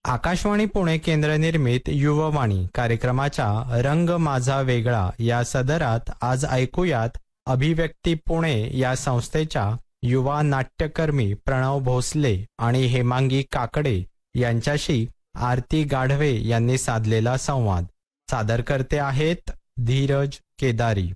आकाशवाणी पुणे केंद्र निर्मित युववाणी कार्यक्रमाच्या रंग माझा वेगळा या सदरात आज ऐकूयात अभिव्यक्ती पुणे या संस्थेच्या युवा नाट्यकर्मी प्रणव भोसले आणि हेमांगी काकडे यांच्याशी आरती गाढवे यांनी साधलेला संवाद. सादरकर्ते आहेत धीरज केदारी.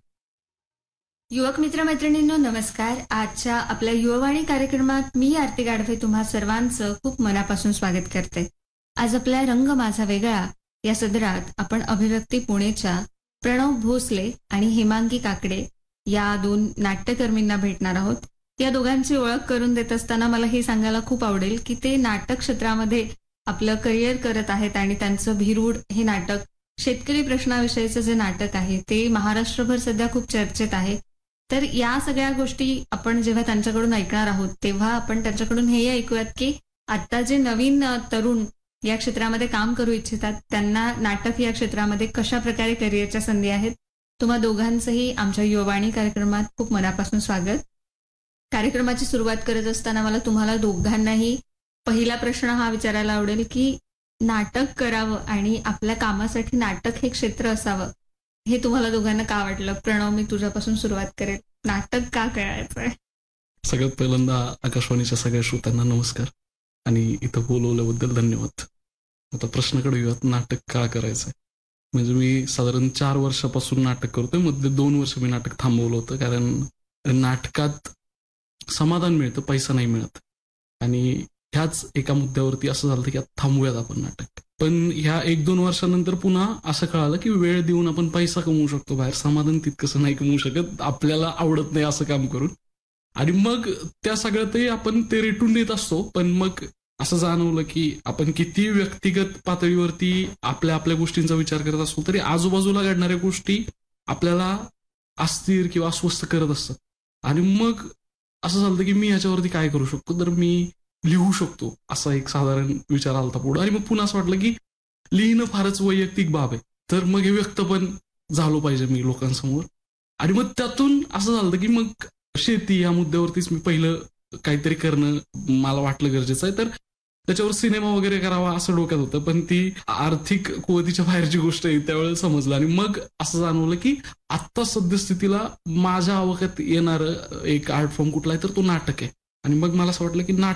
युवक मित्रमैत्रिणींनो नमस्कार. आजच्या आपल्या युववाणी कार्यक्रमात मी आरती गाढवे तुम्हा सर्वांचं खूप मनापासून स्वागत करते. आज आपल्या रंग माझा वेगळा या सदरात आपण अभिव्यक्ती पुणेच्या प्रणव भोसले आणि हेमांगी काकडे या दोन नाट्यकर्मींना भेटणार आहोत. या दोघांची ओळख करून देत असताना मला हे सांगायला खूप आवडेल की ते नाटक क्षेत्रामध्ये आपलं करिअर करत आहेत आणि त्यांचं भिरूड हे नाटक शेतकरी प्रश्नाविषयीचं जे नाटक आहे ते महाराष्ट्रभर सध्या खूप चर्चेत आहे. तर या सगळ्या गोष्टी आपण जेव्हा त्यांच्याकडून ऐकणार आहोत तेव्हा आपण त्यांच्याकडून हेही ऐकूयात की आता जे नवीन तरुण या क्षेत्रामध्ये काम करू इच्छितात त्यांना नाटक या क्षेत्रामध्ये कशा प्रकारे करिअरच्या संधी आहेत. तुम्हा दोघांचंही आमच्या युववाणी कार्यक्रमात खूप मनापासून स्वागत. कार्यक्रमाची सुरुवात करत असताना मला तुम्हाला दोघांनाही पहिला प्रश्न हा विचारायला आवडेल की नाटक करावं आणि आपल्या कामासाठी नाटक हे क्षेत्र असावं हे तुम्हाला दोघांना का वाटलं? प्रणव, मी तुझ्यापासून सुरुवात करेल. नाटक का करायचंय? सगळ्यात पहिल्यांदा आकाशवाणीच्या सगळ्या श्रोत्यांना नमस्कार आणि इथं बोलवल्याबद्दल धन्यवाद. आता प्रश्नाकडे येऊयात, नाटक का करायचंय. म्हणजे मी साधारण 4 वर्षापासून नाटक करतोय. मधले 2 वर्ष मी नाटक थांबवलं होतं कारण नाटकात समाधान मिळतं, पैसा नाही मिळत. आणि ह्याच एका मुद्द्यावरती असं झालं की आता थांबूयात आपण नाटक. पण ह्या 1-2 वर्षानंतर पुन्हा असं कळालं की वेळ देऊन आपण पैसा कमवू शकतो बाहेर, समाधान तितकंसं नाही कमवू शकत, आपल्याला आवडत नाही असं काम करून. आणि मग त्या सगळ्यातही आपण ते रेटून देत असतो. पण मग असं जाणवलं की आपण किती व्यक्तिगत पातळीवरती आपल्या गोष्टींचा विचार करत असतो तरी आजूबाजूला घडणाऱ्या गोष्टी आपल्याला अस्थिर किंवा अस्वस्थ करत असतात. आणि मग असं झालं की मी ह्याच्यावरती काय करू शकतो, तर मी लिहू शकतो असा एक साधारण विचार आलता पुढं. आणि मग पुन्हा असं वाटलं की लिहिणं फारच वैयक्तिक बाब आहे, तर मग हे व्यक्त पण झालो पाहिजे मी लोकांसमोर. आणि मग त्यातून असं झालं की मग शेती या मुद्द्यावरतीच मी पहिलं काहीतरी करणं मला वाटलं गरजेचं आहे. तर त्याच्यावर सिनेमा वगैरे करावा असं डोक्यात होतं, पण ती आर्थिक कुवतीच्या बाहेरची गोष्ट आहे त्यावेळेला समजलं. आणि मग असं जाणवलं की आत्ता सद्यस्थितीला माझ्या आवाक्यात येणारं एक आर्ट फॉर्म कुठला आहे तर तो नाटक आहे. आणि मग मला असं वाटलं की